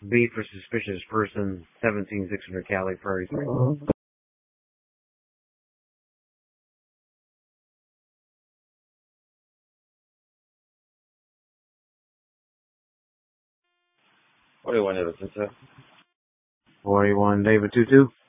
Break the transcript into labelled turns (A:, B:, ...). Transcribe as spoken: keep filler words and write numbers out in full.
A: B for suspicious person, seventeen six hundred Cali, Prairie three.
B: forty-one, David two two.
A: forty-one, David two two.